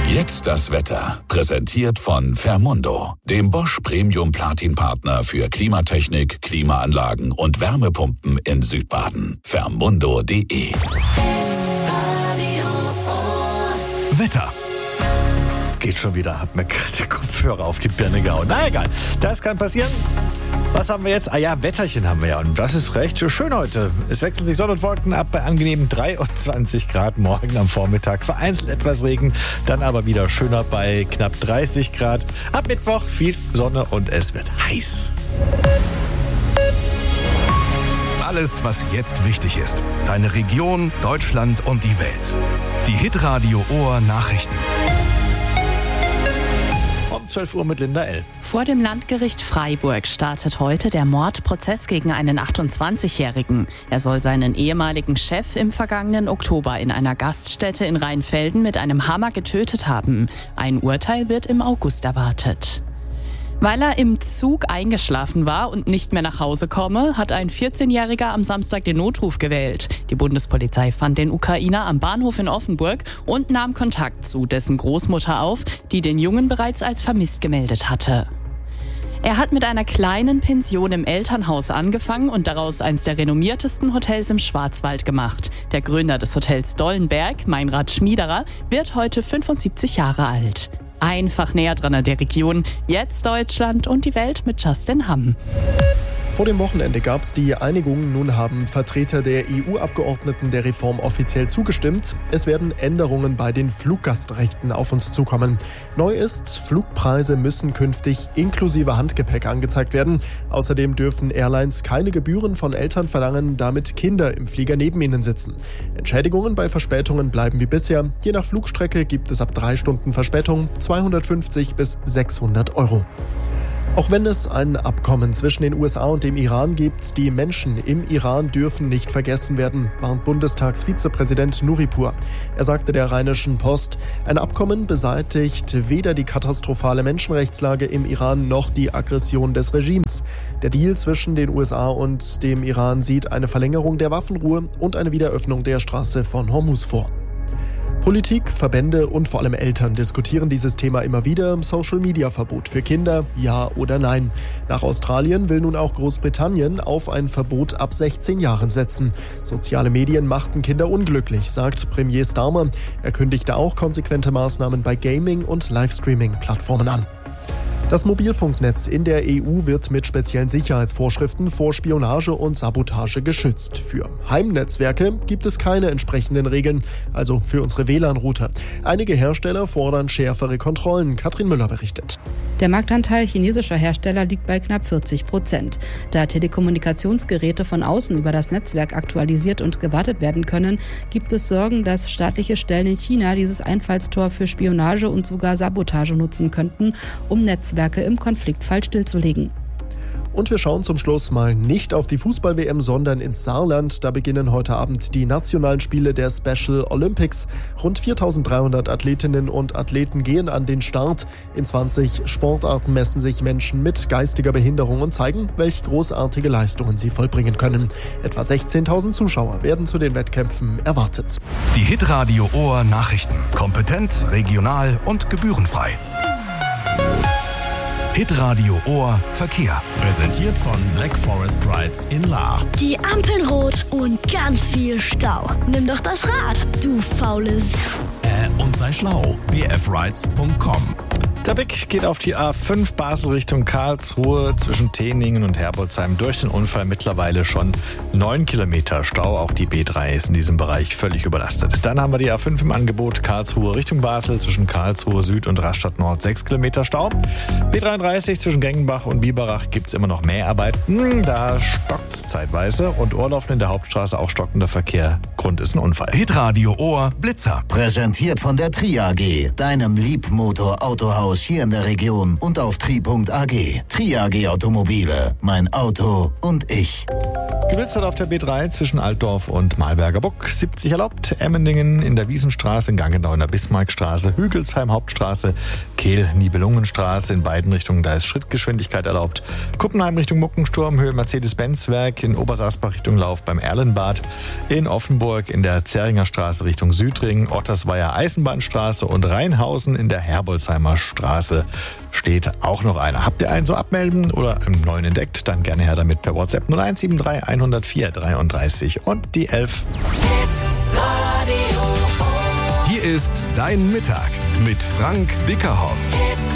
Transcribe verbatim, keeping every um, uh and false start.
Jetzt das Wetter. Präsentiert von Fermundo, dem Bosch Premium Platin Partner für Klimatechnik, Klimaanlagen und Wärmepumpen in Südbaden. Fermundo punkt de. Wetter. Geht schon wieder, hab mir gerade die Kopfhörer auf die Birne gehauen. Na egal, das kann passieren. Was haben wir jetzt? Ah ja, Wetterchen haben wir ja. Und das ist recht schön heute. Es wechseln sich Sonne und Wolken ab bei angenehmen dreiundzwanzig Grad morgen am Vormittag. Vereinzelt etwas Regen, dann aber wieder schöner bei knapp dreißig Grad. Ab Mittwoch viel Sonne und es wird heiß. Alles, was jetzt wichtig ist. Deine Region, Deutschland und die Welt. Die Hitradio Ohr Nachrichten. Um zwölf Uhr mit Linda L. Vor dem Landgericht Freiburg startet heute der Mordprozess gegen einen achtundzwanzigjährigen. Er soll seinen ehemaligen Chef im vergangenen Oktober in einer Gaststätte in Rheinfelden mit einem Hammer getötet haben. Ein Urteil wird im August erwartet. Weil er im Zug eingeschlafen war und nicht mehr nach Hause komme, hat ein vierzehnjähriger am Samstag den Notruf gewählt. Die Bundespolizei fand den Ukrainer am Bahnhof in Offenburg und nahm Kontakt zu dessen Großmutter auf, die den Jungen bereits als vermisst gemeldet hatte. Er hat mit einer kleinen Pension im Elternhaus angefangen und daraus eines der renommiertesten Hotels im Schwarzwald gemacht. Der Gründer des Hotels Dollenberg, Meinrad Schmiederer, wird heute fünfundsiebzig Jahre alt. Einfach näher dran an der Region. Jetzt Deutschland und die Welt mit Justin Hamm. Vor dem Wochenende gab es die Einigung. Nun haben Vertreter der E U-Abgeordneten der Reform offiziell zugestimmt. Es werden Änderungen bei den Fluggastrechten auf uns zukommen. Neu ist, Flugpreise müssen künftig inklusive Handgepäck angezeigt werden. Außerdem dürfen Airlines keine Gebühren von Eltern verlangen, damit Kinder im Flieger neben ihnen sitzen. Entschädigungen bei Verspätungen bleiben wie bisher. Je nach Flugstrecke gibt es ab drei Stunden Verspätung zweihundertfünfzig bis sechshundert Euro. Auch wenn es ein Abkommen zwischen den U S A und dem Iran gibt, die Menschen im Iran dürfen nicht vergessen werden, warnt Bundestagsvizepräsident Nuripur. Er sagte der Rheinischen Post, ein Abkommen beseitigt weder die katastrophale Menschenrechtslage im Iran noch die Aggression des Regimes. Der Deal zwischen den U S A und dem Iran sieht eine Verlängerung der Waffenruhe und eine Wiederöffnung der Straße von Hormuz vor. Politik, Verbände und vor allem Eltern diskutieren dieses Thema immer wieder. Social-Media-Verbot für Kinder, ja oder nein. Nach Australien will nun auch Großbritannien auf ein Verbot ab sechzehn Jahren setzen. Soziale Medien machten Kinder unglücklich, sagt Premier Starmer. Er kündigte auch konsequente Maßnahmen bei Gaming- und Livestreaming-Plattformen an. Das Mobilfunknetz in der E U wird mit speziellen Sicherheitsvorschriften vor Spionage und Sabotage geschützt. Für Heimnetzwerke gibt es keine entsprechenden Regeln, also für unsere W L A N-Router. Einige Hersteller fordern schärfere Kontrollen. Katrin Müller berichtet. Der Marktanteil chinesischer Hersteller liegt bei knapp vierzig Prozent. Da Telekommunikationsgeräte von außen über das Netzwerk aktualisiert und gewartet werden können, gibt es Sorgen, dass staatliche Stellen in China dieses Einfallstor für Spionage und sogar Sabotage nutzen könnten, um Netzwerke im Konfliktfall stillzulegen. Und wir schauen zum Schluss mal nicht auf die Fußball-W M, sondern ins Saarland. Da beginnen heute Abend die nationalen Spiele der Special Olympics. Rund viertausenddreihundert Athletinnen und Athleten gehen an den Start. In zwanzig Sportarten messen sich Menschen mit geistiger Behinderung und zeigen, welche großartige Leistungen sie vollbringen können. Etwa sechzehntausend Zuschauer werden zu den Wettkämpfen erwartet. Die Hitradio Ohr Nachrichten. Kompetent, regional und gebührenfrei. Hitradio Ohr Verkehr. Präsentiert von Black Forest Rides in Lahr. Die Ampeln rot und ganz viel Stau. Nimm doch das Rad, du faules. Äh, und sei schlau. b f rides punkt com. Der Blick geht auf die A fünf Basel Richtung Karlsruhe zwischen Teningen und Herbolzheim. Durch den Unfall mittlerweile schon neun Kilometer Stau. Auch die B drei ist in diesem Bereich völlig überlastet. Dann haben wir die A fünf im Angebot Karlsruhe Richtung Basel zwischen Karlsruhe Süd und Rastatt Nord sechs Kilometer Stau. B dreiunddreißig zwischen Gengenbach und Biberach gibt es immer noch Mäharbeiten. Da stockt es zeitweise und Ohrlaufen in der Hauptstraße auch stockender Verkehr. Grund ist ein Unfall. Hitradio Ohr Blitzer. Präsentiert von der Tri A G, deinem Liebmotor-Autohaus Autos hier in der Region und auf tri punkt a g. Tri A G Automobile, mein Auto und ich. Geblitzt wird auf der B drei zwischen Altdorf und Malberger Buck. siebzig erlaubt. Emmendingen in der Wiesenstraße, in Gangenau in der Bismarckstraße, Hügelsheim Hauptstraße, Kehl Nibelungenstraße. In beiden Richtungen, da ist Schrittgeschwindigkeit erlaubt. Kuppenheim Richtung Muckensturm, Höhe Mercedes-Benz-Werk. In Obersaßbach Richtung Lauf beim Erlenbad. In Offenburg in der Zerringer Straße Richtung Südring. Ottersweier Eisenbahnstraße und Rheinhausen in der Herbolzheimer Straße steht auch noch einer. Habt ihr einen so abmelden oder einen neuen entdeckt? Dann gerne her damit per WhatsApp null eins sieben drei eins null vier dreiunddreißig und die elf. Hier ist Dein Mittag mit Frank Dickerhoff.